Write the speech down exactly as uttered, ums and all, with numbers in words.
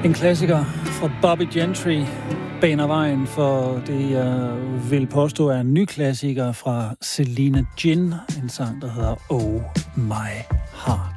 En klassiker fra Bobby Gentry baner vejen for det, jeg vil påstå er en ny klassiker fra Selena Gin, en sang, der hedder Oh My Heart.